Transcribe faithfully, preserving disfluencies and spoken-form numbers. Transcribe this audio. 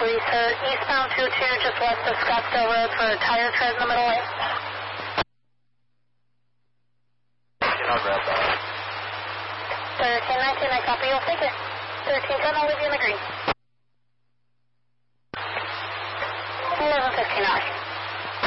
police, sir. Eastbound two two, just west of Scottsdale Road for a tire tread in the middle lane. I'll grab that. thirteen nineteen, I copy, you'll take it. thirteen ten, I'll leave you in the green.